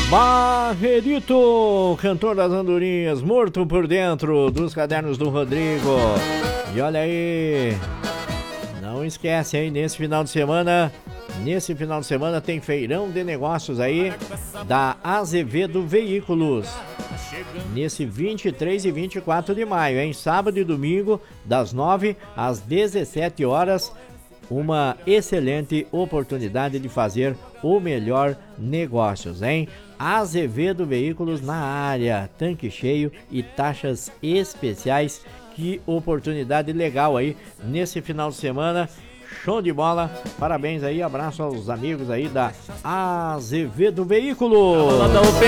Barrerito, cantor das andorinhas, morto por dentro dos cadernos do Rodrigo. E olha aí, não esquece aí, nesse final de semana tem feirão de negócios aí da Azevedo Veículos. Nesse 23 e 24 de maio, hein? Sábado e domingo, das 9 às 17 horas. Uma excelente oportunidade de fazer o melhor negócios, hein? Azevedo Veículos na área, tanque cheio e taxas especiais. Que oportunidade legal aí nesse final de semana. Show de bola, parabéns aí, abraço aos amigos aí da Azevedo Veículos.